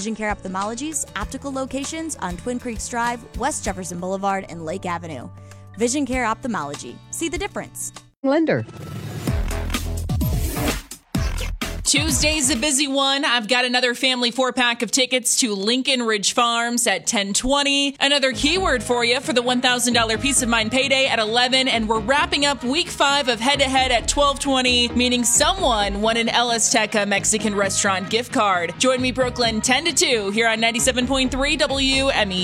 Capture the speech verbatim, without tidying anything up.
Vision Care Ophthalmology's optical locations on Twin Creeks Drive, West Jefferson Boulevard, and Lake Avenue. Vision Care Ophthalmology. See the difference. Lender. Tuesday's a busy one. I've got another family four-pack of tickets to Lincoln Ridge Farms at ten twenty. Another keyword for you for the one thousand dollars Peace of Mind payday at eleven. And we're wrapping up week five of head-to-head at twelve twenty, meaning someone won an El Azteca Mexican restaurant gift card. Join me, Brooklyn, ten to two here on ninety-seven point three W M E.